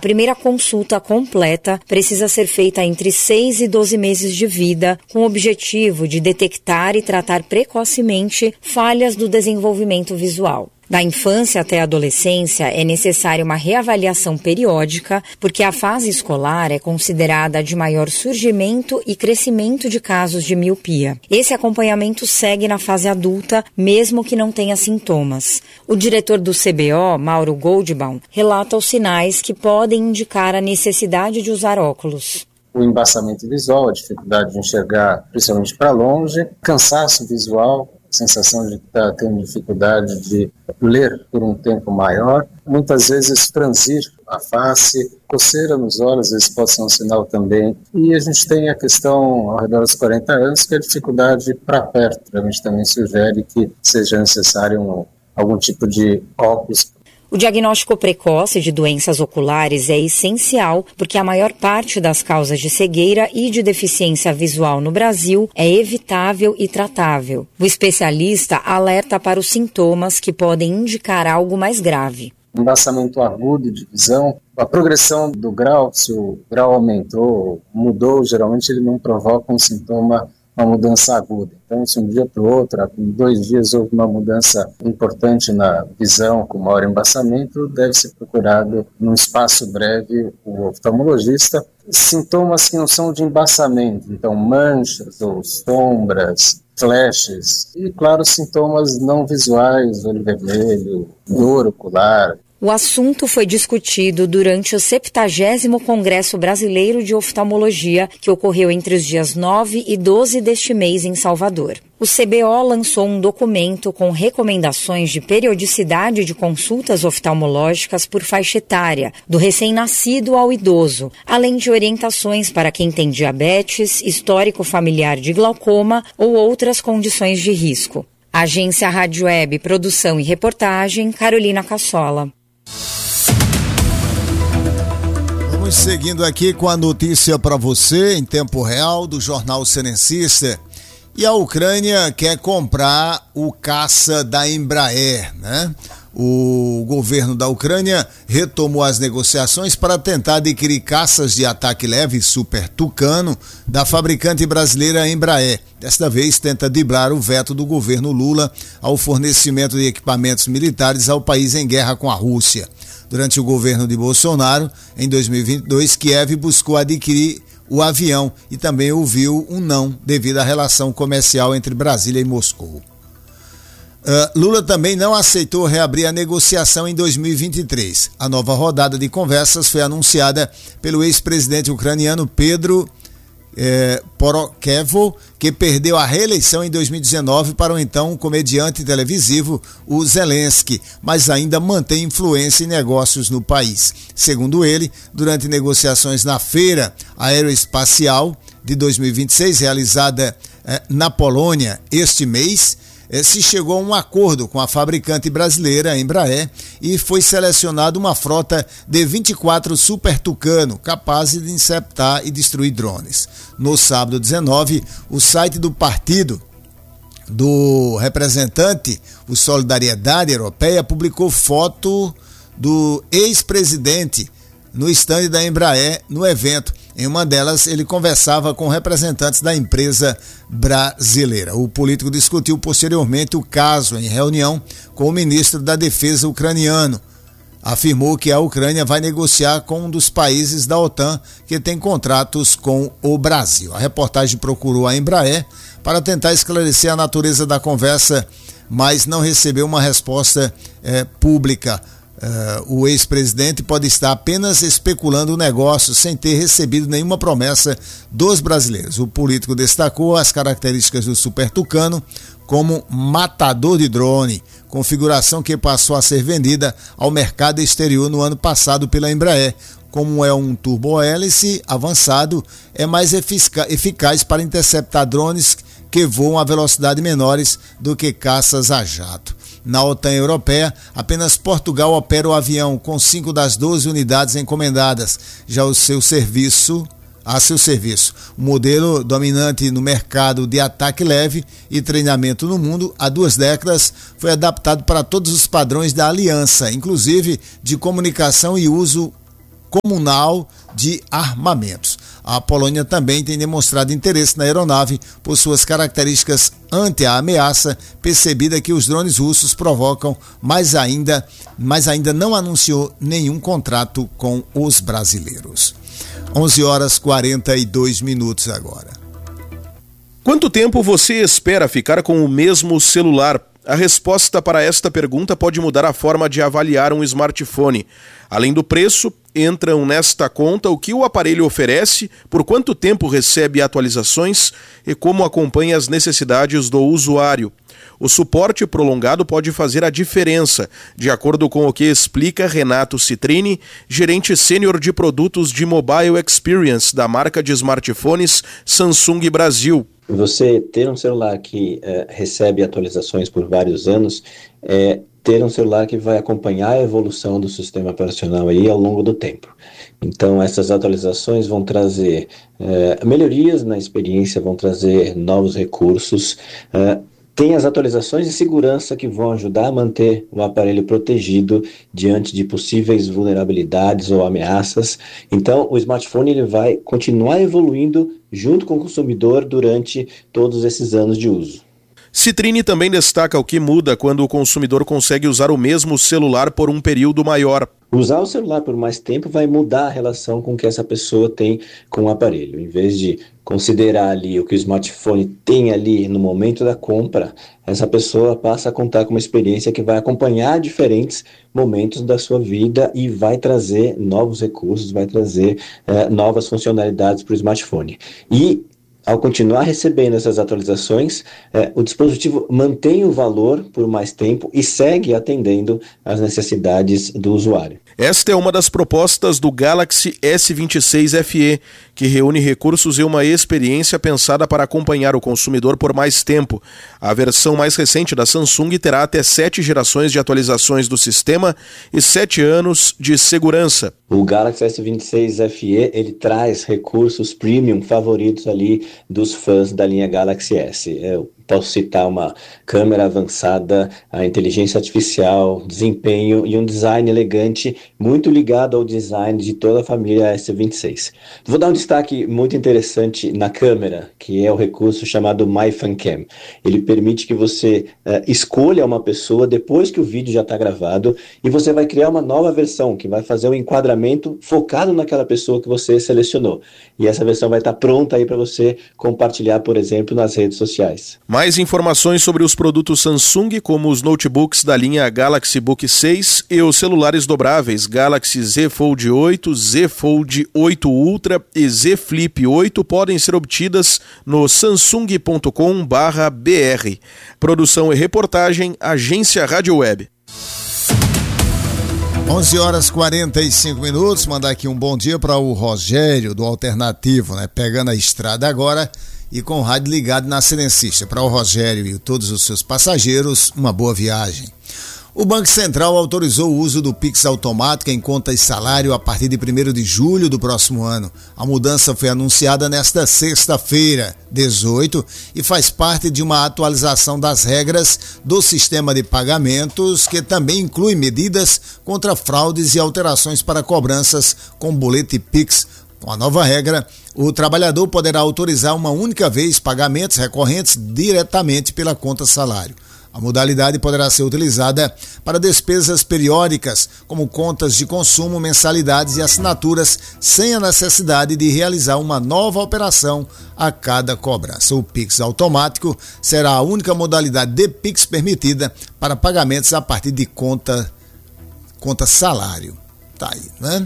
primeira consulta completa precisa ser feita entre 6 e 12 meses de vida, com o objetivo de detectar e tratar precocemente falhas do desenvolvimento visual. Da infância até a adolescência é necessária uma reavaliação periódica, porque a fase escolar é considerada a de maior surgimento e crescimento de casos de miopia. Esse acompanhamento segue na fase adulta, mesmo que não tenha sintomas. O diretor do CBO, Mauro Goldbaum, relata os sinais que podem indicar a necessidade de usar óculos. O embaçamento visual, a dificuldade de enxergar principalmente para longe, cansaço visual, sensação de estar tendo dificuldade de ler por um tempo maior, muitas vezes franzir a face, coceira nos olhos, às vezes pode ser um sinal também. E a gente tem a questão ao redor dos 40 anos, que é a dificuldade para perto. A gente também sugere que seja necessário algum tipo de óculos. O diagnóstico precoce de doenças oculares é essencial porque a maior parte das causas de cegueira e de deficiência visual no Brasil é evitável e tratável. O especialista alerta para os sintomas que podem indicar algo mais grave. Embaçamento agudo de visão, a progressão do grau, se o grau aumentou, mudou, geralmente ele não provoca um sintoma, uma mudança aguda. Então, se um dia para o outro, em 2 dias houve uma mudança importante na visão, com maior embaçamento, deve ser procurado num espaço breve o oftalmologista. Sintomas que não são de embaçamento, então manchas ou sombras, flashes e, claro, sintomas não visuais, olho vermelho, dor ocular. O assunto foi discutido durante o 70º Congresso Brasileiro de Oftalmologia, que ocorreu entre os dias 9 e 12 deste mês em Salvador. O CBO lançou um documento com recomendações de periodicidade de consultas oftalmológicas por faixa etária, do recém-nascido ao idoso, além de orientações para quem tem diabetes, histórico familiar de glaucoma ou outras condições de risco. Agência Rádio Web, produção e reportagem, Carolina Cassola. Vamos seguindo aqui com a notícia para você em tempo real do Jornal Senencista. E a Ucrânia quer comprar o caça da Embraer, né? O governo da Ucrânia retomou as negociações para tentar adquirir caças de ataque leve Super Tucano da fabricante brasileira Embraer. Desta vez tenta driblar o veto do governo Lula ao fornecimento de equipamentos militares ao país em guerra com a Rússia. Durante o governo de Bolsonaro, em 2022, Kiev buscou adquirir o avião e também ouviu um não devido à relação comercial entre Brasília e Moscou. Lula também não aceitou reabrir a negociação em 2023. A nova rodada de conversas foi anunciada pelo ex-presidente ucraniano Pedro Poroshenko, que perdeu a reeleição em 2019 para o então comediante televisivo o Zelensky, mas ainda mantém influência em negócios no país. Segundo ele, durante negociações na Feira Aeroespacial de 2026, realizada na Polônia este mês, se chegou a um acordo com a fabricante brasileira Embraer e foi selecionada uma frota de 24 Super Tucano capazes de interceptar e destruir drones. No sábado 19, o site do partido do representante, o Solidariedade Europeia, publicou foto do ex-presidente no estande da Embraer no evento. Em uma delas, ele conversava com representantes da empresa brasileira. O político discutiu posteriormente o caso em reunião com o ministro da Defesa ucraniano. Afirmou que a Ucrânia vai negociar com um dos países da OTAN que tem contratos com o Brasil. A reportagem procurou a Embraer para tentar esclarecer a natureza da conversa, mas não recebeu uma resposta pública. O ex-presidente pode estar apenas especulando o negócio sem ter recebido nenhuma promessa dos brasileiros. O político destacou as características do Super Tucano como matador de drone, configuração que passou a ser vendida ao mercado exterior no ano passado pela Embraer. Como é um turbo-hélice avançado, é mais eficaz para interceptar drones que voam a velocidades menores do que caças a jato. Na OTAN europeia, apenas Portugal opera o avião com 5 das 12 unidades encomendadas, já a seu serviço. O modelo dominante no mercado de ataque leve e treinamento no mundo há 2 décadas foi adaptado para todos os padrões da aliança, inclusive de comunicação e uso comunal de armamentos. A Polônia também tem demonstrado interesse na aeronave por suas características ante a ameaça percebida que os drones russos provocam, mas ainda não anunciou nenhum contrato com os brasileiros. 11h42 agora. Quanto tempo você espera ficar com o mesmo celular? A resposta para esta pergunta pode mudar a forma de avaliar um smartphone. Além do preço, entram nesta conta o que o aparelho oferece, por quanto tempo recebe atualizações e como acompanha as necessidades do usuário. O suporte prolongado pode fazer a diferença, de acordo com o que explica Renato Citrini, gerente sênior de produtos de Mobile Experience da marca de smartphones Samsung Brasil. Você ter um celular que recebe atualizações por vários anos ter um celular que vai acompanhar a evolução do sistema operacional aí ao longo do tempo. Então, essas atualizações vão trazer melhorias na experiência, vão trazer novos recursos. Tem as atualizações de segurança que vão ajudar a manter o aparelho protegido diante de possíveis vulnerabilidades ou ameaças. Então, o smartphone ele vai continuar evoluindo junto com o consumidor durante todos esses anos de uso. Citrini também destaca o que muda quando o consumidor consegue usar o mesmo celular por um período maior. Usar o celular por mais tempo vai mudar a relação com que essa pessoa tem com o aparelho. Em vez de considerar ali o que o smartphone tem ali no momento da compra, essa pessoa passa a contar com uma experiência que vai acompanhar diferentes momentos da sua vida e vai trazer novos recursos, vai trazer novas funcionalidades para o smartphone. E ao continuar recebendo essas atualizações, o dispositivo mantém o valor por mais tempo e segue atendendo às necessidades do usuário. Esta é uma das propostas do Galaxy S26 FE, que reúne recursos e uma experiência pensada para acompanhar o consumidor por mais tempo. A versão mais recente da Samsung terá até 7 gerações de atualizações do sistema e 7 anos de segurança. O Galaxy S26 FE ele traz recursos premium favoritos ali dos fãs da linha Galaxy S. Eu posso citar uma câmera avançada, a inteligência artificial, desempenho e um design elegante muito ligado ao design de toda a família S26. Vou dar um destaque muito interessante na câmera, que é o recurso chamado MyFanCam. Ele permite que você escolha uma pessoa depois que o vídeo já está gravado e você vai criar uma nova versão que vai fazer um enquadramento focado naquela pessoa que você selecionou. E essa versão vai estar pronta aí para você compartilhar, por exemplo, nas redes sociais. Mais informações sobre os produtos Samsung, como os notebooks da linha Galaxy Book 6 e os celulares dobráveis Galaxy Z Fold 8, Z Fold 8 Ultra e Z Flip 8 podem ser obtidas no samsung.com.br. Produção e reportagem, Agência Rádio Web. 11h45, mandar aqui um bom dia para o Rogério do Alternativo, né? Pegando a estrada agora e com o rádio ligado na Silencista. Para o Rogério e todos os seus passageiros, uma boa viagem. O Banco Central autorizou o uso do Pix automático em conta e salário a partir de 1º de julho do próximo ano. A mudança foi anunciada nesta sexta-feira, 18, e faz parte de uma atualização das regras do sistema de pagamentos, que também inclui medidas contra fraudes e alterações para cobranças com boleto Pix. Com a nova regra, o trabalhador poderá autorizar uma única vez pagamentos recorrentes diretamente pela conta salário. A modalidade poderá ser utilizada para despesas periódicas, como contas de consumo, mensalidades e assinaturas, sem a necessidade de realizar uma nova operação a cada cobrança. O Pix automático será a única modalidade de Pix permitida para pagamentos a partir de conta salário. Tá aí, né?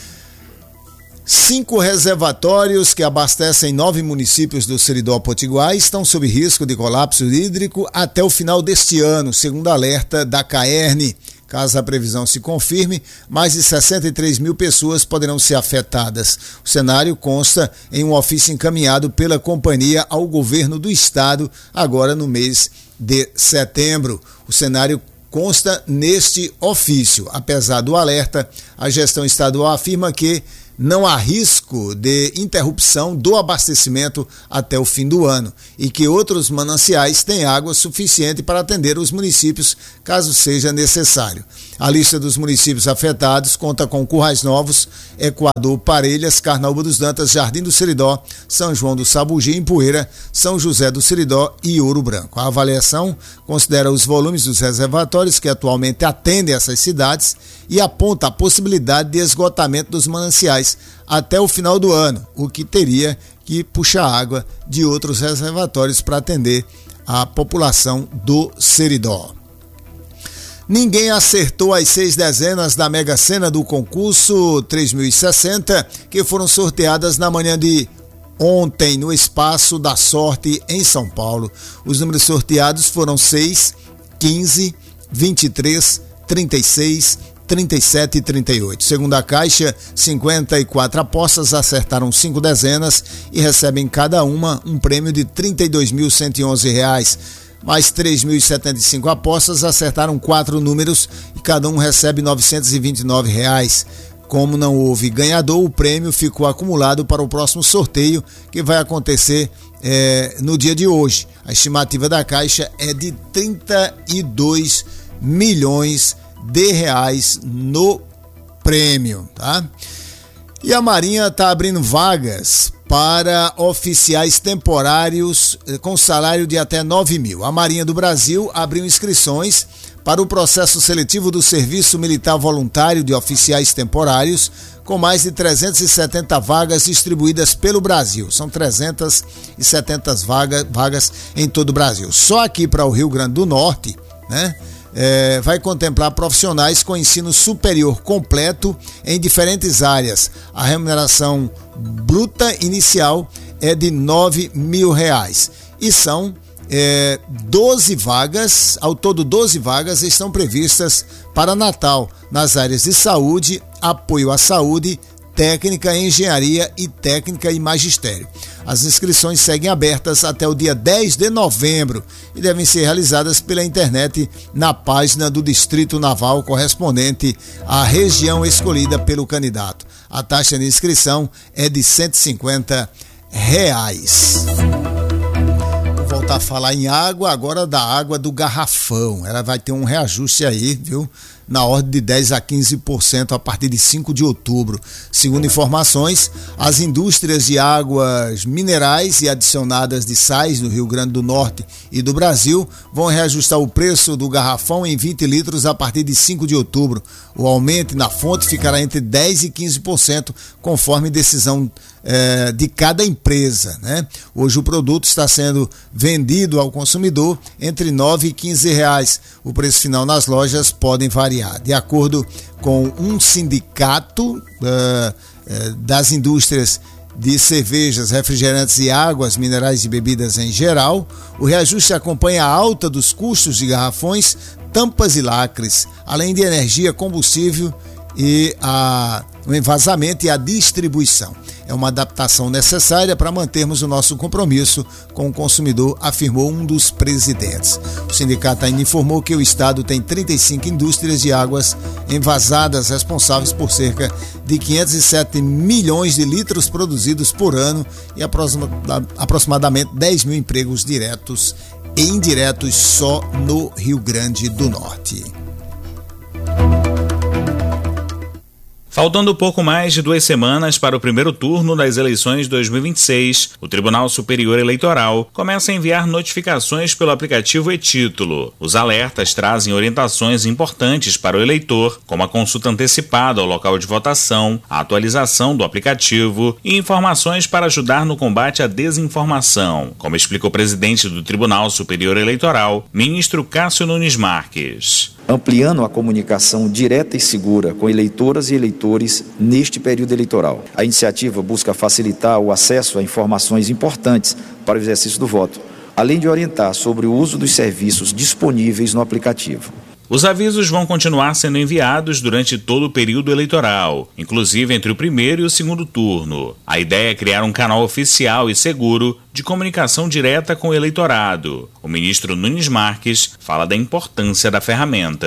5 reservatórios que abastecem 9 municípios do Seridó Potiguar estão sob risco de colapso hídrico até o final deste ano, segundo alerta da CAERN. Caso a previsão se confirme, mais de 63 mil pessoas poderão ser afetadas. O cenário consta em um ofício encaminhado pela companhia ao governo do estado, agora no mês de setembro. O cenário consta neste ofício. Apesar do alerta, a gestão estadual afirma que não há risco de interrupção do abastecimento até o fim do ano e que outros mananciais têm água suficiente para atender os municípios caso seja necessário. A lista dos municípios afetados conta com Currais Novos, Equador, Parelhas, Carnaúba dos Dantas, Jardim do Seridó, São João do Sabugi, Empoeira, São José do Seridó e Ouro Branco. A avaliação considera os volumes dos reservatórios que atualmente atendem essas cidades e aponta a possibilidade de esgotamento dos mananciais até o final do ano, o que teria que puxar água de outros reservatórios para atender a população do Seridó. Ninguém acertou as 6 dezenas da Mega Sena do concurso 3060, que foram sorteadas na manhã de ontem no Espaço da Sorte em São Paulo. Os números sorteados foram 6, 15, 23, 36, 37 e 38. Segundo a Caixa, 54 apostas acertaram 5 dezenas e recebem cada uma um prêmio de R$ 32.111. Mais 3.075 apostas acertaram 4 números e cada um recebe R$ 929. Como não houve ganhador, o prêmio ficou acumulado para o próximo sorteio, que vai acontecer no dia de hoje. A estimativa da Caixa é de 32 milhões de reais no prêmio, tá? E a Marinha está abrindo vagas para oficiais temporários com salário de até 9 mil. A Marinha do Brasil abriu inscrições para o processo seletivo do Serviço Militar Voluntário de Oficiais Temporários, com mais de 370 vagas distribuídas pelo Brasil. São 370 vagas em todo o Brasil. Só aqui para o Rio Grande do Norte, né? Vai contemplar profissionais com ensino superior completo em diferentes áreas. A remuneração bruta inicial é de R$ 9 mil e são 12 vagas, ao todo 12 vagas estão previstas para Natal, nas áreas de saúde, apoio à saúde, técnica, engenharia e técnica e magistério. As inscrições seguem abertas até o dia 10 de novembro e devem ser realizadas pela internet na página do Distrito Naval correspondente à região escolhida pelo candidato. A taxa de inscrição é de R$ 150. Vou voltar a falar em água, agora da água do garrafão. Ela vai ter um reajuste aí, viu? Na ordem de 10 a 15% a partir de 5 de outubro. Segundo informações, as indústrias de águas minerais e adicionadas de sais do Rio Grande do Norte e do Brasil vão reajustar o preço do garrafão em 20 litros a partir de 5 de outubro. O aumento na fonte ficará entre 10% e 15%, conforme decisão de cada empresa, né? Hoje o produto está sendo vendido ao consumidor entre R$ 9 e R$ 15. O preço final nas lojas pode variar. De acordo com um sindicato das indústrias de cervejas, refrigerantes e águas minerais e bebidas em geral, o reajuste acompanha a alta dos custos de garrafões, tampas e lacres, além de energia, combustível e o envasamento e a distribuição. É uma adaptação necessária para mantermos o nosso compromisso com o consumidor, afirmou um dos presidentes. O sindicato ainda informou que o estado tem 35 indústrias de águas envasadas responsáveis por cerca de 507 milhões de litros produzidos por ano e aproximadamente 10 mil empregos diretos e indiretos só no Rio Grande do Norte. Faltando pouco mais de 2 semanas para o primeiro turno das eleições de 2026, o Tribunal Superior Eleitoral começa a enviar notificações pelo aplicativo e-Título. Os alertas trazem orientações importantes para o eleitor, como a consulta antecipada ao local de votação, a atualização do aplicativo e informações para ajudar no combate à desinformação, como explicou o presidente do Tribunal Superior Eleitoral, ministro Cássio Nunes Marques. Ampliando a comunicação direta e segura com eleitoras e eleitores neste período eleitoral. A iniciativa busca facilitar o acesso a informações importantes para o exercício do voto, além de orientar sobre o uso dos serviços disponíveis no aplicativo. Os avisos vão continuar sendo enviados durante todo o período eleitoral, inclusive entre o primeiro e o segundo turno. A ideia é criar um canal oficial e seguro de comunicação direta com o eleitorado. O ministro Nunes Marques fala da importância da ferramenta.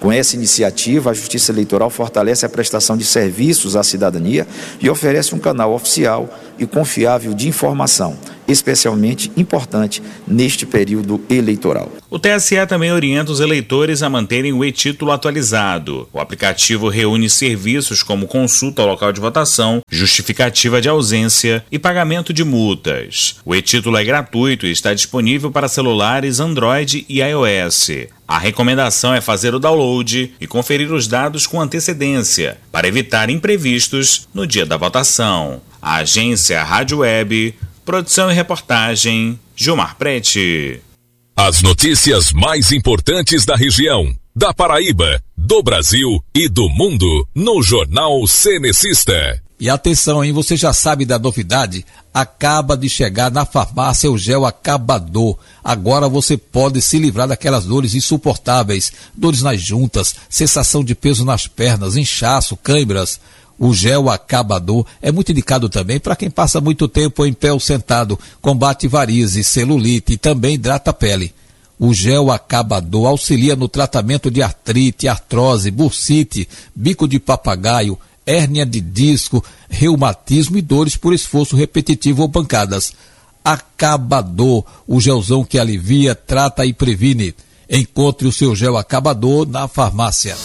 Com essa iniciativa, a Justiça Eleitoral fortalece a prestação de serviços à cidadania e oferece um canal oficial e confiável de informação, especialmente importante neste período eleitoral. O TSE também orienta os eleitores a manterem o e-título atualizado. O aplicativo reúne serviços como consulta ao local de votação, justificativa de ausência e pagamento de multas. O e-título é gratuito e está disponível para celulares Android e iOS. A recomendação é fazer o download e conferir os dados com antecedência, para evitar imprevistos no dia da votação. A agência Rádio Web, produção e reportagem, Gilmar Prete. As notícias mais importantes da região, da Paraíba, do Brasil e do mundo, no Jornal Cenecista. E atenção, hein? Você já sabe da novidade? Acaba de chegar na farmácia o gel Acabador. Agora você pode se livrar daquelas dores insuportáveis, dores nas juntas, sensação de peso nas pernas, inchaço, câimbras. O gel Acabador é muito indicado também para quem passa muito tempo em pé ou sentado, combate varizes, celulite e também hidrata a pele. O gel Acabador auxilia no tratamento de artrite, artrose, bursite, bico de papagaio, hérnia de disco, reumatismo e dores por esforço repetitivo ou pancadas. Acabador, o gelzão que alivia, trata e previne. Encontre o seu gel Acabador na farmácia.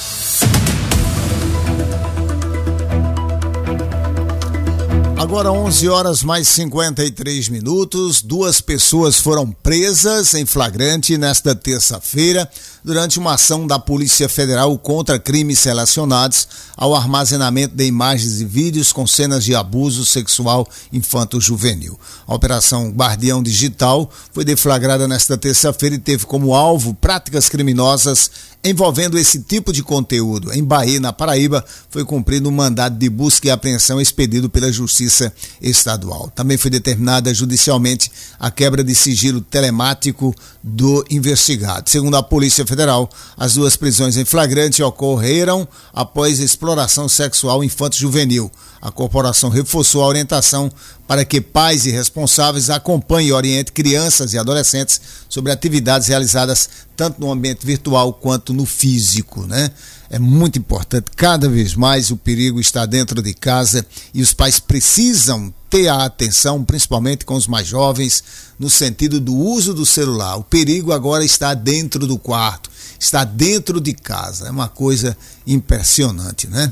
Agora 11 horas mais 53 minutos, 2 pessoas foram presas em flagrante nesta terça-feira durante uma ação da Polícia Federal contra crimes relacionados ao armazenamento de imagens e vídeos com cenas de abuso sexual infanto-juvenil. A Operação Guardião Digital foi deflagrada nesta terça-feira e teve como alvo práticas criminosas envolvendo esse tipo de conteúdo. Em Bahia, na Paraíba, foi cumprido um mandado de busca e apreensão expedido pela Justiça Estadual. Também foi determinada judicialmente a quebra de sigilo telemático do investigado. Segundo a Polícia Federal, as 2 prisões em flagrante ocorreram após exploração sexual infanto-juvenil. A corporação reforçou a orientação para que pais e responsáveis acompanhem e orientem crianças e adolescentes sobre atividades realizadas tanto no ambiente virtual quanto no físico, né? É muito importante, cada vez mais o perigo está dentro de casa e os pais precisam ter a atenção, principalmente com os mais jovens, no sentido do uso do celular. O perigo agora está dentro do quarto, está dentro de casa, é uma coisa impressionante, né?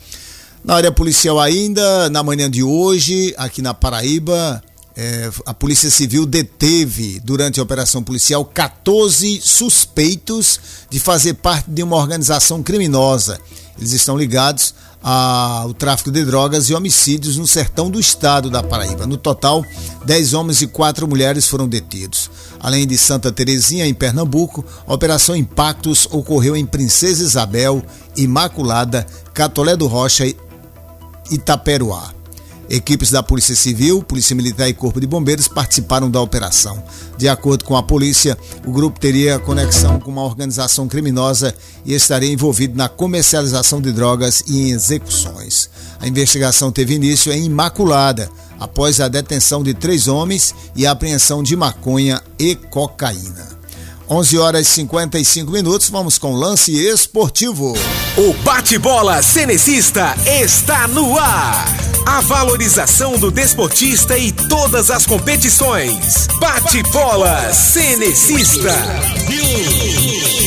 Na área policial ainda, na manhã de hoje, aqui na Paraíba, a Polícia Civil deteve, durante a operação policial, 14 suspeitos de fazer parte de uma organização criminosa. Eles estão ligados ao tráfico de drogas e homicídios no sertão do estado da Paraíba. No total, 10 homens e 4 mulheres foram detidos. Além de Santa Terezinha, em Pernambuco, a Operação Impactos ocorreu em Princesa Isabel, Imaculada, Catolé do Rocha e Itaperuá. Equipes da Polícia Civil, Polícia Militar e Corpo de Bombeiros participaram da operação. De acordo com a polícia, o grupo teria conexão com uma organização criminosa e estaria envolvido na comercialização de drogas e em execuções. A investigação teve início em Imaculada, após a detenção de 3 homens e a apreensão de maconha e cocaína. 11 horas e 55 minutos, vamos com lance esportivo. O bate-bola cenecista está no ar. A valorização do desportista e todas as competições. Bate-bola cenecista.